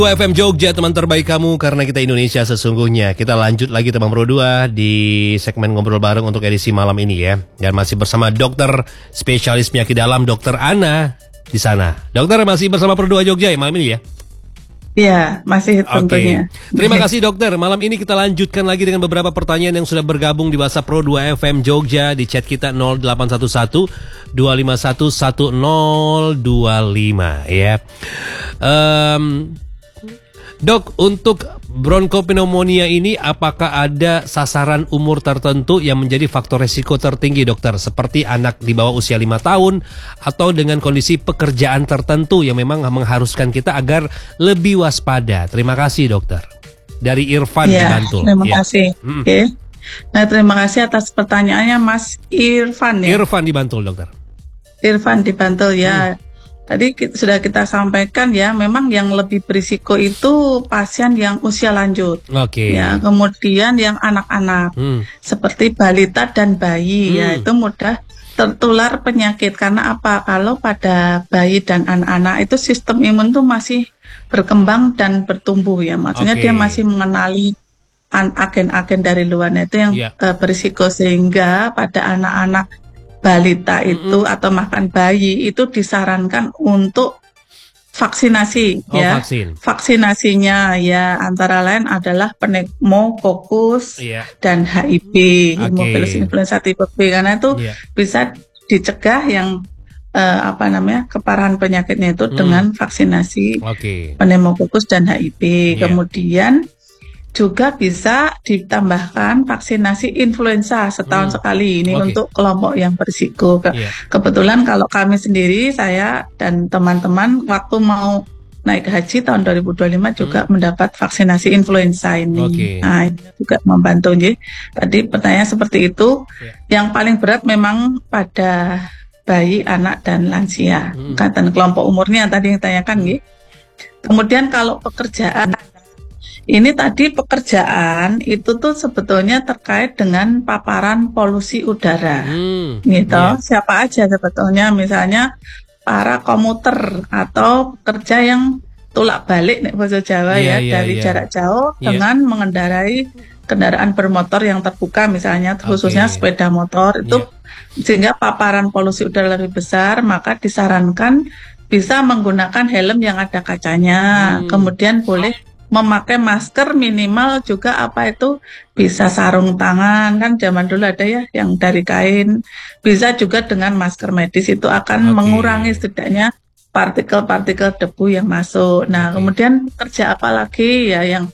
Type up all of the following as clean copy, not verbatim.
FM Jogja, teman terbaik kamu karena kita Indonesia sesungguhnya. Kita lanjut lagi teman Pro 2 di segmen ngobrol bareng untuk edisi malam ini ya. Dan masih bersama dokter spesialis penyakit dalam Dokter Ana di sana. Dokter masih bersama Pro 2 Jogja ya malam ini ya. Iya, masih tentunya. Terima kasih dokter. Malam ini kita lanjutkan lagi dengan beberapa pertanyaan yang sudah bergabung di WhatsApp Pro 2 FM Jogja di chat kita 0811 251 1025 ya. Dok, untuk bronkopneumonia ini apakah ada sasaran umur tertentu yang menjadi faktor resiko tertinggi dokter? Seperti anak di bawah usia 5 tahun atau dengan kondisi pekerjaan tertentu yang memang mengharuskan kita agar lebih waspada. Terima kasih dokter. Dari Irfan di Bantul. Terima kasih. Oke. Nah, terima kasih atas pertanyaannya Mas Irfan ya. Irfan di Bantul dokter. Irfan di Bantul ya. Tadi sudah kita sampaikan ya, memang yang lebih berisiko itu pasien yang usia lanjut. Ya, kemudian yang anak-anak seperti balita dan bayi ya, itu mudah tertular penyakit. Karena apa? Kalau pada bayi dan anak-anak itu sistem imun tuh masih berkembang dan bertumbuh ya. Maksudnya dia masih mengenali agen-agen dari luarnya itu yang berisiko, sehingga pada anak-anak balita itu atau bahkan bayi itu disarankan untuk vaksinasi ya. Vaksinasinya ya antara lain adalah pneumokokus dan HIV, Haemophilus influenza tipe B, karena itu bisa dicegah yang keparahan penyakitnya itu dengan vaksinasi pneumokokus dan HIV. Kemudian juga bisa ditambahkan vaksinasi influenza setahun sekali ini untuk kelompok yang berisiko. Kebetulan kalau kami sendiri, saya dan teman-teman waktu mau naik haji tahun 2025 juga mendapat vaksinasi influenza ini. Nah, ini juga membantu. Jadi, tadi pertanyaan seperti itu. Yang paling berat memang pada bayi, anak, dan lansia. Dan kelompok umurnya tadi yang ditanyakan. Kemudian kalau pekerjaan, ini tadi pekerjaan itu tuh sebetulnya terkait dengan paparan polusi udara, Siapa aja sebetulnya, misalnya para komuter atau pekerja yang tulak balik nih bahasa Jawa dari jarak jauh dengan mengendarai kendaraan bermotor yang terbuka, misalnya khususnya sepeda motor itu, sehingga paparan polusi udara lebih besar, maka disarankan bisa menggunakan helm yang ada kacanya, kemudian boleh memakai masker minimal juga bisa sarung tangan, kan zaman dulu ada ya yang dari kain, bisa juga dengan masker medis, itu akan mengurangi setidaknya partikel-partikel debu yang masuk. Nah, kemudian kerja apa lagi ya yang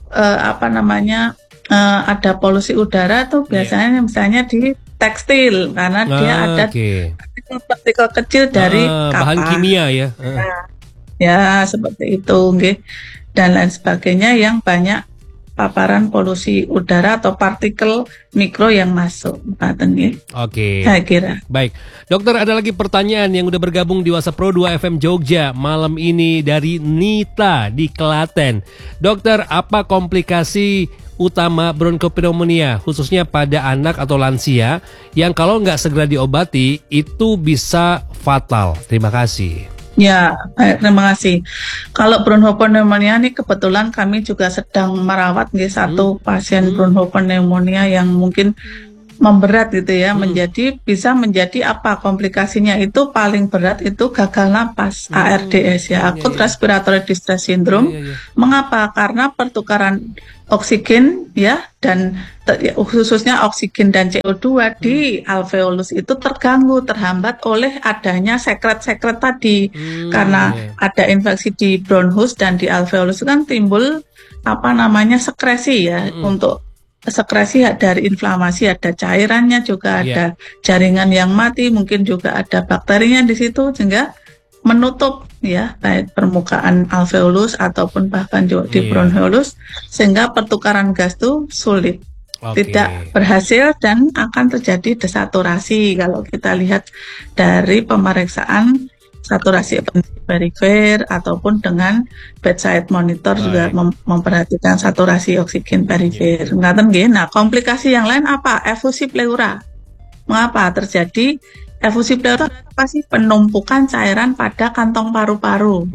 ada polusi udara tuh biasanya misalnya di tekstil, karena dia ada partikel kecil dari bahan kimia ya. Ya seperti itu dan lain sebagainya, yang banyak paparan polusi udara atau partikel mikro yang masuk. Saya kira. Baik, dokter, ada lagi pertanyaan yang udah bergabung di WhatsApp Pro 2 FM Jogja malam ini dari Nita di Klaten. Dokter, apa komplikasi utama bronkopneumonia khususnya pada anak atau lansia yang kalau nggak segera diobati itu bisa fatal? Terima kasih. Ya, baik, terima kasih. Kalau bronchopneumonia ini kebetulan kami juga sedang merawat satu pasien bronchopneumonia yang mungkin memberat gitu ya, bisa menjadi apa komplikasinya itu paling berat itu gagal napas, ARDS ya, Acute Respiratory Distress Syndrome. Mengapa? Karena pertukaran oksigen ya, dan khususnya oksigen dan CO2 di alveolus itu terhambat oleh adanya sekret-sekret tadi. Karena ada infeksi di bronchus dan di alveolus kan timbul sekresi ya, untuk sekresi dari inflamasi, ada cairannya juga, ada jaringan yang mati, mungkin juga ada bakterinya di situ, sehingga menutup ya baik permukaan alveolus ataupun bahkan juga di bronchiolus, sehingga pertukaran gas itu sulit, tidak berhasil, dan akan terjadi desaturasi. Kalau kita lihat dari pemeriksaan saturasi perifer ataupun dengan bedside monitor juga memperhatikan saturasi oksigen perifer. Nah, komplikasi yang lain apa? Efusi pleura. Mengapa terjadi efusi pleura? Apa sih? Penumpukan cairan pada kantong paru-paru.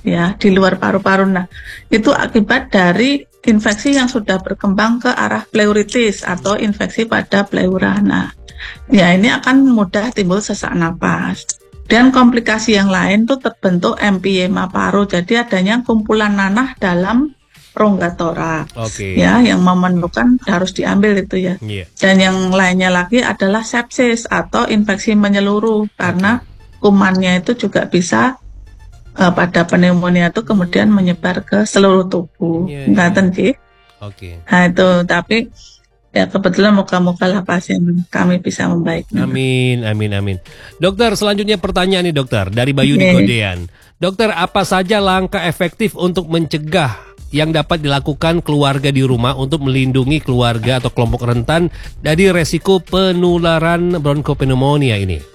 ya di luar paru-paru. Nah, itu akibat dari infeksi yang sudah berkembang ke arah pleuritis atau infeksi pada pleura. Nah, ya ini akan mudah timbul sesak napas. Dan komplikasi yang lain tuh terbentuk emphysema paru, jadi adanya kumpulan nanah dalam rongga toraks, ya, yang memerlukan harus diambil itu ya. Dan yang lainnya lagi adalah sepsis atau infeksi menyeluruh karena kumannya itu juga bisa pada pneumonia itu kemudian menyebar ke seluruh tubuh. Ngaten Ki. Nah itu, tapi ya kebetulan moga-moga lah pasien kami bisa membaik. Amin, amin, amin. Dokter, selanjutnya pertanyaan nih dokter dari Bayu di Godean. Dokter, apa saja langkah efektif untuk mencegah yang dapat dilakukan keluarga di rumah untuk melindungi keluarga atau kelompok rentan dari resiko penularan bronkopneumonia ini?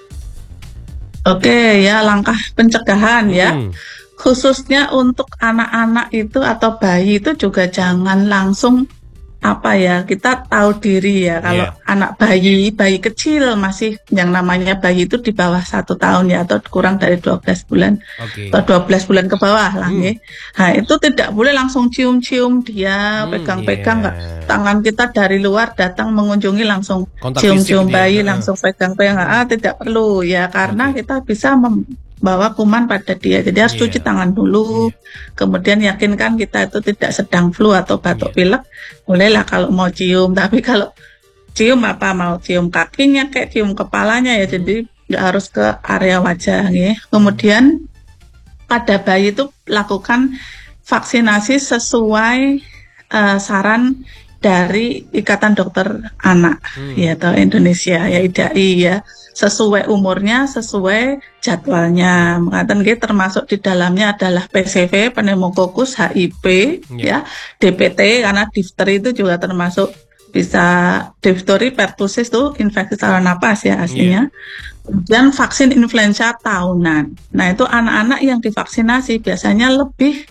Oke ya, langkah pencegahan ya, khususnya untuk anak-anak itu atau bayi itu juga jangan langsung kita tahu diri ya, kalau anak bayi kecil masih yang namanya bayi itu di bawah 1 tahun ya, atau kurang dari 12 bulan atau 12 bulan ke bawah lah ya. Nah itu tidak boleh langsung cium-cium dia, pegang-pegang, tangan kita dari luar datang mengunjungi langsung cium-cium bayi, langsung pegang-pegang, tidak perlu ya, karena kita bisa bawa kuman pada dia. Jadi harus cuci tangan dulu, kemudian yakinkan kita itu tidak sedang flu atau batuk pilek, bolehlah kalau mau cium. Tapi kalau cium mau cium kakinya kayak cium kepalanya ya, jadi nggak harus ke area wajah ya. Kemudian pada bayi itu lakukan vaksinasi sesuai saran dari Ikatan Dokter Anak ya, atau Indonesia ya, IDAI ya, sesuai umurnya, sesuai jadwalnya. Mengatakan termasuk di dalamnya adalah PCV, pneumococcus, HIP, ya, DPT karena difteri itu juga termasuk, bisa difteri, pertusis itu infeksi saluran napas ya aslinya. Kemudian vaksin influenza tahunan. Nah itu anak-anak yang divaksinasi biasanya lebih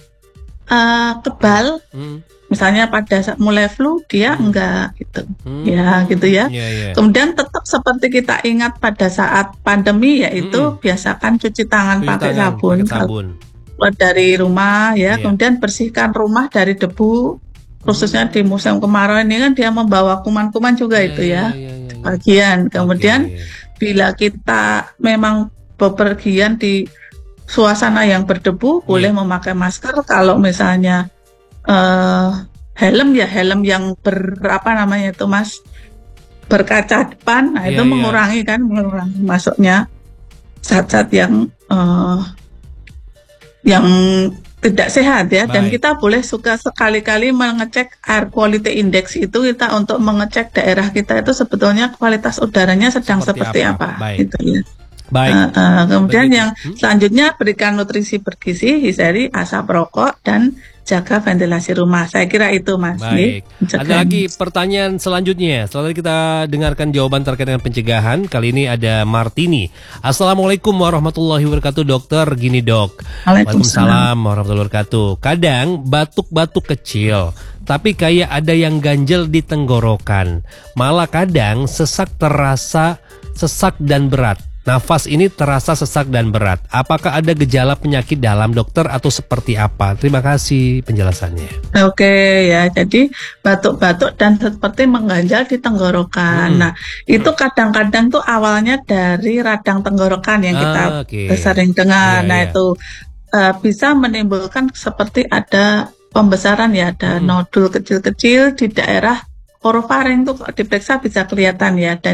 kebal. Misalnya pada saat mulai flu dia enggak gitu, ya gitu ya. Kemudian tetap seperti kita ingat pada saat pandemi, yaitu biasakan cuci tangan pakai sabun kalau dari rumah ya. Kemudian bersihkan rumah dari debu, khususnya di musim kemarau ini kan dia membawa kuman-kuman juga itu ya, bagian. Kemudian bila kita memang bepergian di suasana yang berdebu, boleh memakai masker. Kalau misalnya helm yang berkaca depan, nah itu mengurangi masuknya zat-zat yang tidak sehat ya. Dan kita boleh sekali-kali mengecek air quality index itu, kita untuk mengecek daerah kita itu sebetulnya kualitas udaranya sedang seperti apa gitu ya. Kemudian yang selanjutnya berikan nutrisi bergizi, hindari asap rokok dan jaga ventilasi rumah. Saya kira itu Mas. Baik. Ada lagi pertanyaan selanjutnya. Setelah kita dengarkan jawaban terkait dengan pencegahan, kali ini ada Martini. Assalamualaikum warahmatullahi wabarakatuh dokter. Gini dok. Waalaikumsalam warahmatullahi wabarakatuh. Kadang batuk-batuk kecil, tapi kayak ada yang ganjel di tenggorokan. Malah kadang terasa sesak dan berat. Nafas ini terasa sesak dan berat. Apakah ada gejala penyakit dalam dokter atau seperti apa? Terima kasih penjelasannya. Oke ya, jadi batuk-batuk dan seperti mengganjal di tenggorokan. Nah, itu kadang-kadang tuh awalnya dari radang tenggorokan yang kita sering dengar. Itu bisa menimbulkan seperti ada pembesaran ya, ada nodul kecil-kecil di daerah orofaring tuh diperiksa bisa kelihatan ya. Dan